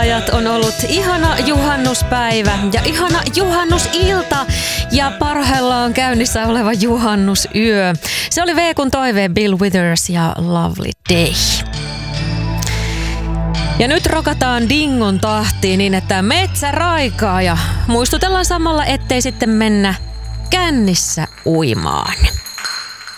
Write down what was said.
ajat on ollut ihana juhannuspäivä ja ihana juhannusilta ja parhaillaan käynnissä oleva juhannusyö. Se oli Veekun toive, Bill Withers ja Lovely Day. Ja nyt rokataan dingon tahtiin niin, että metsä raikaa ja muistutellaan samalla, ettei sitten mennä kännissä uimaan.